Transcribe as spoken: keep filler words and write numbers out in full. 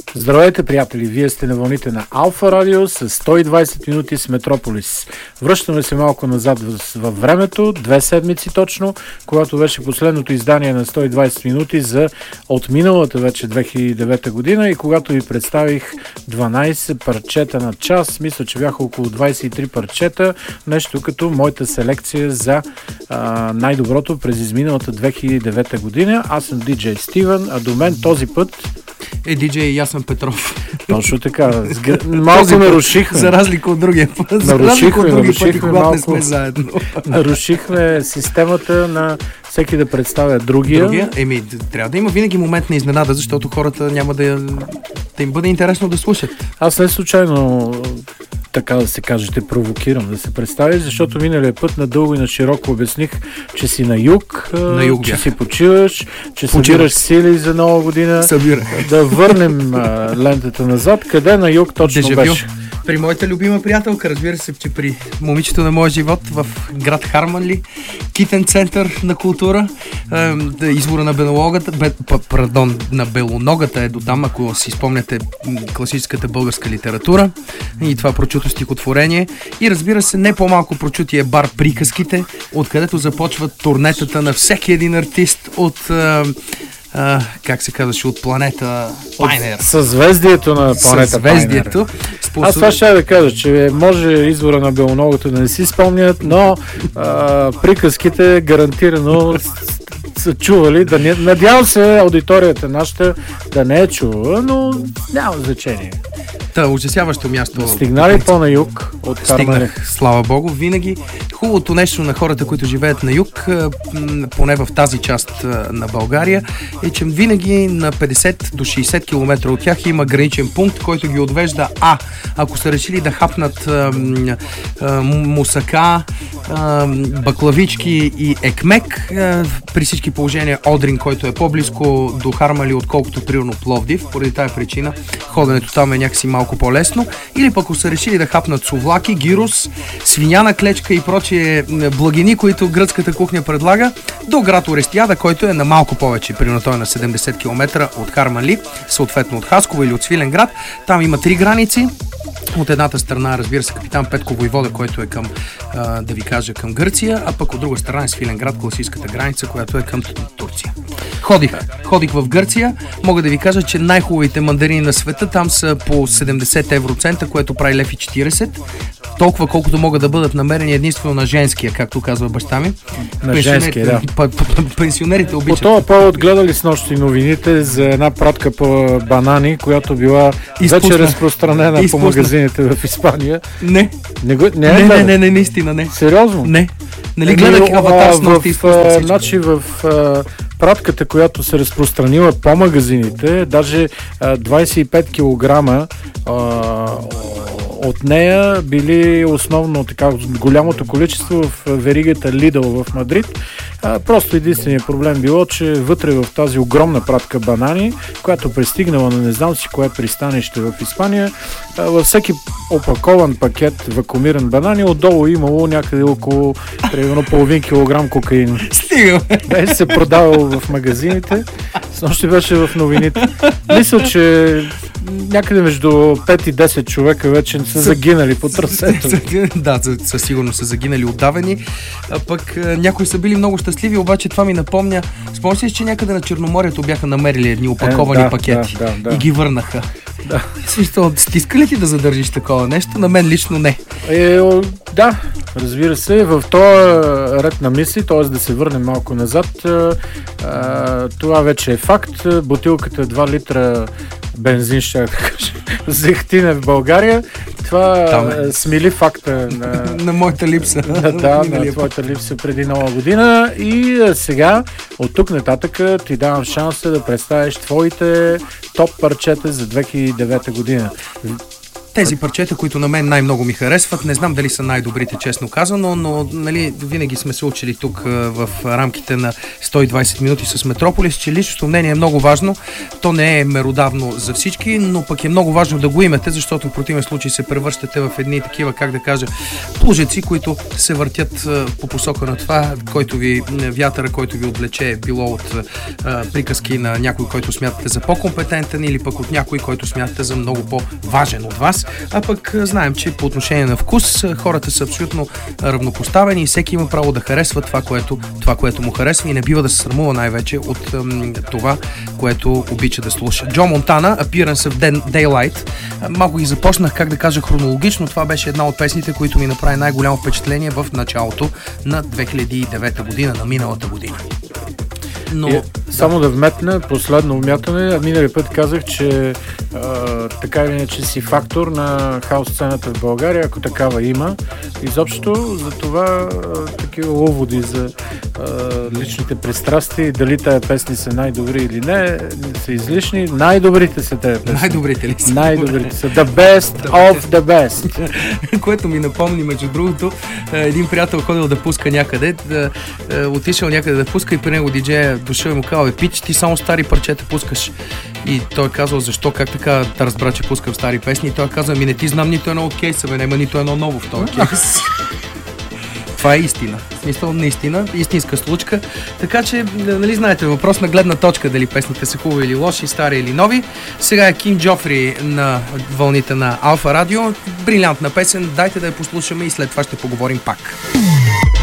Здравейте, приятели! Вие сте на вълните на Алфа Радио с сто и двайсет минути с Метрополис. Връщаме се малко назад във времето, две седмици точно, когато беше последното издание на сто и двайсет минути за отминалата вече две хиляди и девета година и когато ви представих дванайсет парчета на час, мисля, че бяха около двайсет и три парчета, нещо като моята селекция за а, най-доброто през изминалата две хиляди и девета година. Аз съм диджей Стивен, а до мен този път е диджей Ясен Петров. Точно така. Малко нарушихме. За разлика от другия път. Нарушихме, за разлика от другия нарушихме път, когато малко, не сме заедно. Нарушихме системата на всеки да представя другия. Другия? Еми, трябва да има винаги момент на изненада, защото хората няма да, да им бъде интересно да слушат. Аз не случайно, така да се каже, те провокирам да се представиш, защото миналия път надълго и на широко обясних, че си на юг, на юг че бях. си почиваш, че Почивах. събираш сили за нова година. Събирах. Да върнем а, лентата назад. Къде на юг точно Дежавю. беше? При моята любима приятелка, разбира се, че при момичето на моя живот в град Харманли, Китен център на култура, е, извора на белоногата, бе, пардон, на белоногата е до там, ако си спомняте класическата българска литература и това прочуто стихотворение. И разбира се, не по-малко прочутия бар Приказките, откъдето започват турнетата на всеки един артист от... Е, Uh, как се казваше, от планета Пайнер. Съзвездието на планета Съзвездието. Пайнер. Аз това ще да кажа, че може извора на белоногата да не си спомнят, но а, приказките гарантирано са чували. Да не, надявам се аудиторията нашата да не е чувала, но няма значение. Та, ужасяващо място. Стигнали по-на юг от Харманли? Стигнах, слава богу. Винаги хубавото нещо на хората, които живеят на юг, поне в тази част на България, е, че винаги на петдесет до шейсет километра от тях има граничен пункт, който ги отвежда А. Ако са решили да хапнат а, а, мусака, а, баклавички и екмек, а, при всички положения Одрин, който е по-близко до Харманли, отколкото примерно Пловдив, поради тази причина ходенето там е някакси малко по-лесно. Или пък ако са решили да хапнат сувлаки, гирос, свиняна клечка и прочие благини, които гръцката кухня предлага, до град Орестиада, който е на малко повече, примерно той е на седемдесет километра от Харманли, съответно от Хасково или от Свиленград. Там има три граници. От едната страна, разбира се, капитан Петко Войвода, който е към, а, да ви кажа, към Гърция, а пък от друга страна е Свиленград, класическата граница, която е към Турция. Ходих, ходих в Гърция. Мога да ви кажа, че най-хубавите мандарини на света там са по седемдесет евроцента, което прави лев и четирийсет. Толкова, колкото могат да бъдат намерени единствено на женския, както казва баща ми. На женския, да. Пенсионерите обичат. По това повод гледали с нощи новините за една пратка по банани, която била Изпусна. вече разпространена Изпусна. по магазините в Испания. Не. Не, го, не, Не, е, не, не, не, наистина не. Сериозно? Не. Нали Еми, гледах а, аватар с в, нощи изпусна всичко. Значи в а, пратката, която се разпространила по магазините, даже а, двайсет и пет килограма а, от нея били основно така голямото количество в веригата Lidl в Мадрид. А, просто единственият проблем било, че вътре в тази огромна пратка банани, която пристигнала на не знам си кое пристанище в Испания, а, във всеки опакован пакет вакуумиран банани, отдолу имало някъде около примерно половин килограм кокаин. Стига, бе. Беше се продавал в магазините. Снощи беше в новините. Мисля, че някъде между пет и десет човека вече са загинали по трасето. Да, със сигурност са загинали отдавани. А пък някои са били много щастливи, обаче това ми напомня. Спомня си, че някъде на Черноморието бяха намерили едни опаковани е, да, пакети да, да, да. и ги върнаха. Да. Също, стиска ли ти да задържиш такова нещо? На мен лично не. Е, о, да, разбира се. В този ред на мисли, т.е. да се върнем малко назад, а, а, това вече е факт. Бутилката два литра бензин, ще да кажа, зехтина в България. Това Там е. смили факта на, на моята липса. на, да, на твоята липса преди нова година. И а, сега, от тук нататък, ти давам шанса да представиш твоите топ парчета за две хиляди и девета година. Тези парчета, които на мен най-много ми харесват, не знам дали са най-добрите, честно казано, но нали, винаги сме се учили тук в рамките на сто и двайсет минути с Метрополис, че личното мнение е много важно. То не е меродавно за всички, но пък е много важно да го имате, защото в противен случай се превръщате в едни такива, как да кажа, плужеци, които се въртят по посока на това, който ви, вятъра, който ви отвлече, било от а, приказки на някой, който смятате за по-компетентен или пък от някой, който смятате за много по-важен от вас. А пък знаем, че по отношение на вкус хората са абсолютно равнопоставени и всеки има право да харесва това, което, това, което му харесва и не бива да се срамува най-вече от м, това, което обича да слуша. Джо Монтана, Appearance of Daylight. Малко ги започнах, как да кажа, хронологично. Това беше една от песните, които ми направи най-голямо впечатление в началото на две хиляди и девета година, на миналата година. Но, и, само да. да вметна последно вмятане. Миналия път казах, че а, така или иначе си фактор на хаус сцената в България, ако такава има. Изобщо за това а, такива уводи за а, личните пристрастия, дали тая песни са най-добри или не, са излишни. Най-добрите са тези песни. Най-добрите ли са? Най-добрите са. The best of the best. Което ми напомни, между другото, един приятел ходил да пуска някъде, да, отишъл някъде да пуска и при него диджея дошъл и му казал: пич, ти само стари парчета пускаш. И той казал: защо, как така да разбра, че пускам стари песни? И той казал: ми не ти знам нито едно от кейса, бе, няма нито едно ново в този кейс. Това е истина. В смисъл, наистина, истинска случка. Така че, нали знаете, въпрос на гледна точка, дали песните са хубави или лоши, стари или нови. Сега е Ким Джофри на вълните на Алфа Радио. Брилянтна песен, дайте да я послушаме и след това ще поговорим пак.